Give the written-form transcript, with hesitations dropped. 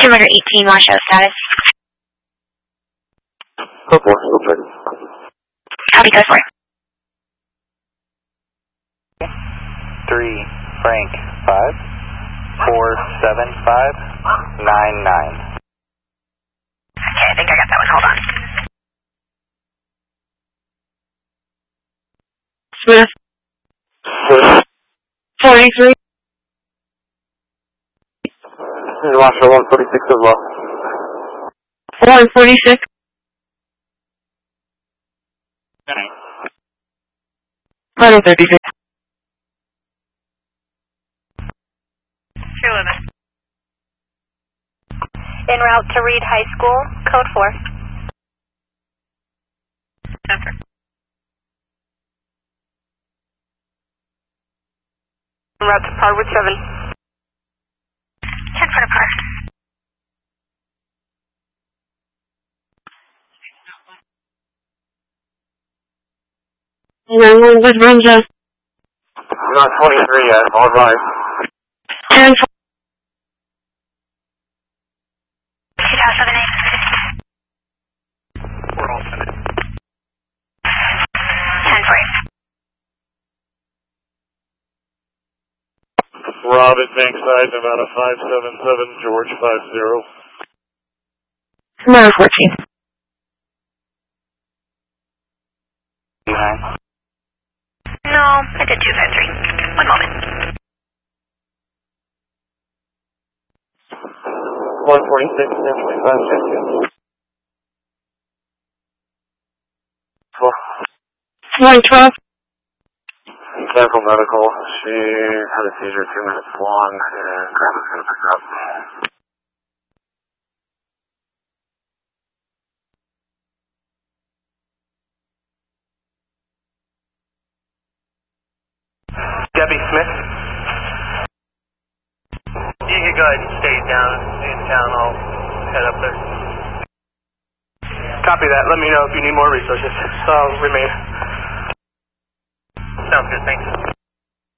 Perimeter 18, washout status. Code 4, still checking. Copy, code 4. 3, Frank, 5, 47599. Okay, I think I got that one. Hold on. Smith. 43. Washout 146 as well. 146. 136. 211. En route to Reed High School, code 4. Center. En route to Parwood 7. 10 foot apart. With Runza. Not 23 yet, all right. 10 4. 2078. We're all set. 10 4. Rob at Bankside, Nevada 577, George 50. Tomorrow 14. Behind. No, I did 253. One moment. 146, 1025, 112. Sample medical. She had a seizure 2 minutes long, and Grandma's going to pick her up. Debbie Smith. You can go ahead and stay down in town. I'll head up there. Copy that. Let me know if you need more resources. I'll remain. Sounds good, thanks.